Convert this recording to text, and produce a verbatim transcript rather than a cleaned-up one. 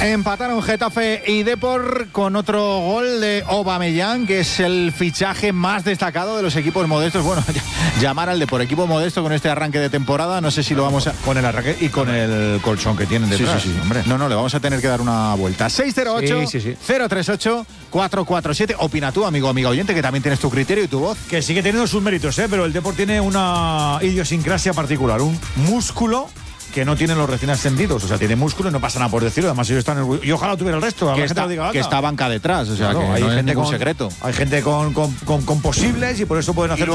Empataron Getafe y Depor con otro gol de Aubameyang, que es el fichaje más destacado de los equipos modestos. Bueno, llamar al Depor equipo modesto con este arranque de temporada, no sé si lo vamos a... Con el arranque y con el colchón que tienen detrás. Sí, sí, sí, hombre. No, no, le vamos a tener que dar una vuelta. seis cero ocho, cero tres ocho, cuatro cuatro siete. Opina tú, amigo, amiga oyente, que también tienes tu criterio y tu voz. Que sigue teniendo sus méritos, ¿eh? Pero el Depor tiene una idiosincrasia particular, un músculo que no tienen los recién ascendidos. O sea, tiene músculo y no pasa nada por decirlo. Además, ellos están orgullosos. Y ojalá tuviera el resto. Que, está, diga, que está banca detrás. O sea, claro, que hay no gente es ningún con secreto. Hay gente con, con, con, con posibles y por eso pueden hacer